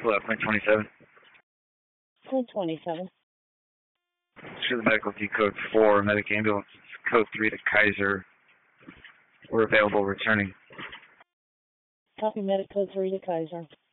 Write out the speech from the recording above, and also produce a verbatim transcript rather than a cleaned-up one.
Hello, point twenty-seven. Point twenty-seven. Show the medical key code four, medic ambulance, code three to Kaiser. We're available returning. Copy medic code three to Kaiser.